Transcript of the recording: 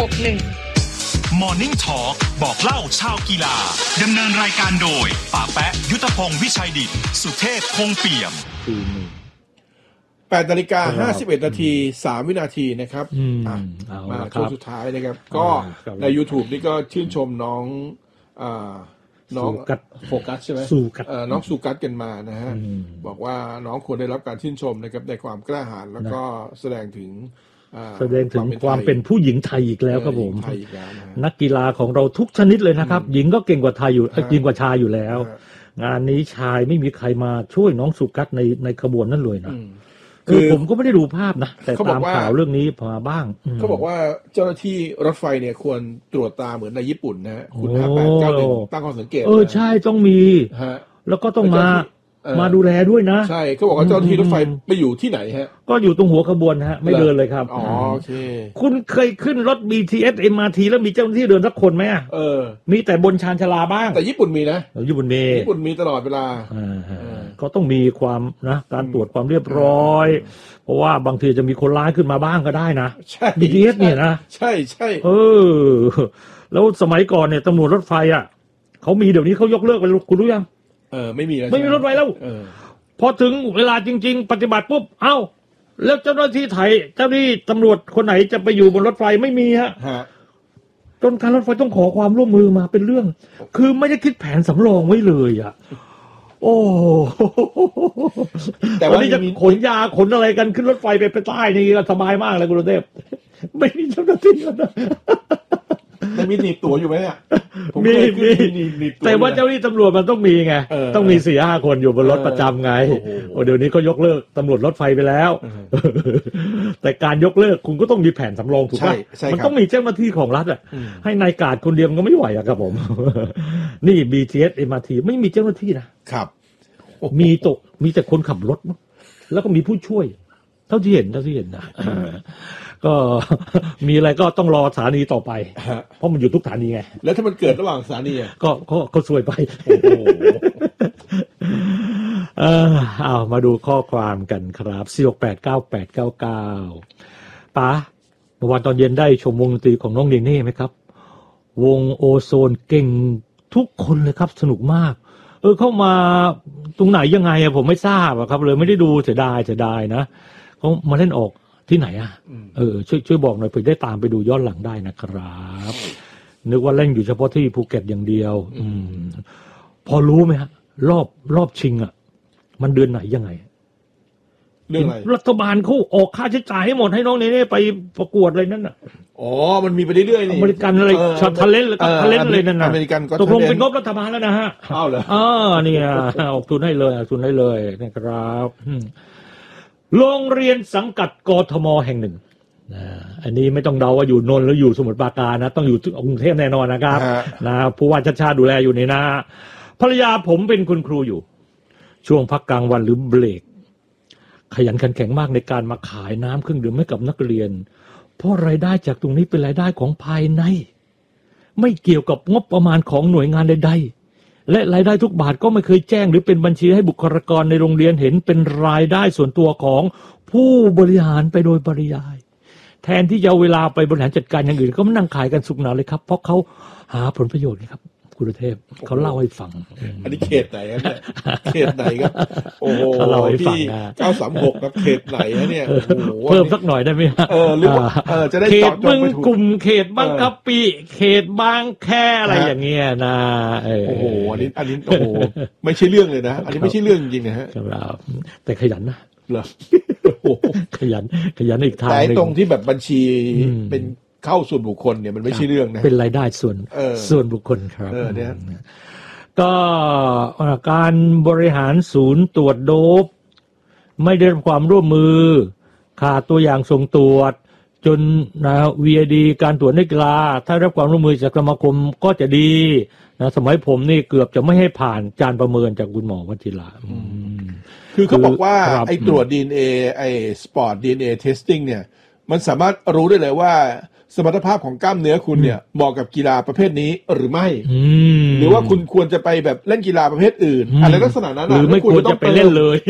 Morning Talk บอกเล่าชาวกีฬาดำเนินรายการโดยป๋าแปะยุทธพงศ์วิชัยดิษฐ์สุเทพคงเปี่ยม 8:51 นาที3วินาทีนะครับมาช่วงสุดท้ายนะครับก็ใน YouTube นี่ก็ชื่นชมน้องโฟกัสใช่ไหมน้องสุกัสกันมานะฮะบอกว่าน้องควรได้รับการชื่นชมนะครับในความกล้าหาญแล้วก็แสดงถึงความเป็นผู้หญิงไทยอีกแล้วครับผมนักกีฬาของเราทุกชนิดเลยนะครับหญิงก็เก่งกว่าไทยอยู่เก่งกว่าชายอยู่แล้วงานนี้ชายไม่มีใครมาช่วยน้องสุกัสในขบวนนั้นเลยนะคือผมก็ไม่ได้ดูภาพนะแต่ตามข่าวเรื่องนี้มาบ้างเขาบอกว่าเจ้าหน้าที่รถไฟเนี่ยควรตรวจตาเหมือนในญี่ปุ่นนะคุณ5891ตั้งข้อสังเกตใช่ต้องมีแล้วก็ต้องมาดูแลด้วยนะใช่เขาบอกว่าเจ้าหน้าที่รถไฟไปอยู่ที่ไหนฮะก็อยู่ตรงหัวขบวนฮะไม่เดินเลยครับอ๋อโอเคคุณเคยขึ้นรถ BTS MRT แล้วมีเจ้าหน้าที่เดินสักคนไหมมีแต่บนชานชาลาบ้างแต่ญี่ปุ่นมีนะญี่ปุ่นมีตลอดเวลาก็ต้องมีความนะการตรวจความเรียบร้อยเพราะว่าบางทีจะมีคนร้ายขึ้นมาบ้างก็ได้นะ BTS เนี่ยนะใช่แล้วสมัยก่อนเนี่ยตำรวจรถไฟเขามีเดี๋ยวนี้เขายกเลิกไปคุณรู้ยังไม่มีแล้วไม่มีรถไฟแล้วพอถึงเวลาจริงๆปฏิบัติปุ๊บแล้วเจ้าหน้าที่ไทยเจ้าหน้าที่ตำรวจคนไหนจะไปอยู่บนรถไฟไม่มีฮะจนการรถไฟต้องขอความร่วมมือมาเป็นเรื่องคือไม่ได้คิดแผนสำรองไว้เลยโอ้แต่ว่าจะขนยาขนอะไรกันขึ้นรถไฟไปใต้นี่สบายมากเลยคุณเทพไม่มีเจ้าหน้าที่มันมีหนีบตั๋วอยู่ไหมเนี่ยมีแต่ว่าเจ้าหน้าที่ตำรวจมันต้องมีไงต้องมี 4-5 คนอยู่บนรถประจำไงเดี๋ยวนี้ก็ยกเลิกตำรวจรถไฟไปแล้วแต่การยกเลิกคุณก็ต้องมีแผนสำรองถูกไหมมันต้องมีเจ้าหน้าที่ของรัฐให้นายกาดคนเดียวก็ไม่ไหวครับผมนี่ BTS MRT ไม่มีเจ้าหน้าที่นะครับมีแต่คนขับรถแล้วก็มีผู้ช่วยเท่าที่เห็นนะก็มีอะไรก็ต้องรอสถานีต่อไปเพราะมันอยู่ทุกสถานีไงแล้วถ้ามันเกิดระหว่างสถานีก็ซวยไปมาดูข้อความกันครับ4689899ป๋าเมื่อวานตอนเย็นได้ชมวงดนตรีของน้องเนเน่ไหมครับวงโอโซนเก่งทุกคนเลยครับสนุกมากเข้ามาตรงไหนยังไงผมไม่ทราบครับเลยไม่ได้ดูเสียดายนะเขามาเล่นออกที่ไหนช่วยบอกหน่อยเผื่อได้ตามไปดูย้อนหลังได้นะครับนึกว่าเล่นอยู่เฉพาะที่ภูเก็ตอย่างเดียวพอรู้ไหมฮะรอบชิงมันเดือนไหนยังไงเรื่องอะไรรัฐบาลเขาออกค่าใช้จ่ายให้หมดให้น้องเนเน่ไปประกวดอะไรนั่นมันมีไปเรื่อยๆนี่อเมริกันอะไรช็อตทาเลนต์แล้วก็ทาเลนต์อะไรนั่นน่ะอเมริกันก็ตกลงเป็นงบรัฐบาลแล้วนะฮะเหรอเนี่ยออกทุนให้เลยนะครับโรงเรียนสังกัดกทมแห่งหนึ่งอันนี้ไม่ต้องเดาว่าอยู่นนท์หรืออยู่สมุทรปราการนะต้องอยู่กรุงเทพแน่นอนนะครับผู้ว่าชาติดูแลอยู่ในนะภรรยาผมเป็นคุณครูอยู่ช่วงพักกลางวันหรือเบรกขยันขันแข็งมากในการมาขายน้ำเครื่องดื่มให้กับนักเรียนเพราะรายได้จากตรงนี้เป็นรายได้ของภายในไม่เกี่ยวกับงบประมาณของหน่วยงานใดๆและรายได้ทุกบาทก็ไม่เคยแจ้งหรือเป็นบัญชีให้บุคลากรในโรงเรียนเห็นเป็นรายได้ส่วนตัวของผู้บริหารไปโดยปริยายแทนที่จะเอาเวลาไปบริหารจัดการอย่างอื่นก็มานั่งขายกันสุกหนาเลยครับเพราะเขาหาผลประโยชน์ครับคุณเทพเขาเล่าให้ฟังอันนี้เขตไหนครับเนี่ยเขตไหนครับโอ้โหที่936ครับเขตไหนฮะเนี่ยเพิ่มสักหน่อยได้ไหมหรือว่าจะได้เขตบึงกลุ่มเขตบางกะปิเขตบางแคอะไรอย่างเงี้ยนะโอ้โหอันนี้โอ้โหไม่ใช่เรื่องเลยนะอันนี้ไม่ใช่เรื่องจริงๆนะฮะครับแต่ขยันนะเหรอขยันอีกทางนึงแต่ตรงที่แบบบัญชีเป็นเข้าส่วนบุคคลเนี่ยมันไม่ใช่เรื่องนะเป็นรายได้ส่วนบุคคลครับเนี่ยก็การบริหารศูนย์ตรวจโดปไม่ได้รับความร่วมมือขาดตัวอย่างส่งตรวจจนVID การตรวจนักกีฬาถ้ารับความร่วมมือจากสมาคมก็จะดีนะสมัยผมนี่เกือบจะไม่ให้ผ่านการประเมินจากคุณหมอวชิระคือเขาบอกว่าไอ้ตรวจ DNA ไอ้ Sport DNA Testing เนี่ยมันสามารถรู้ได้เลยว่าสมรรถภาพของกล้ามเนื้อคุณเนี่ยเหมาะกับกีฬาประเภทนี้หรือไม่หรือว่าคุณควรจะไปแบบเล่นกีฬาประเภทอื่นอะไรลักษณะนั้นหรือไม่ควรจะไปเล่นเลย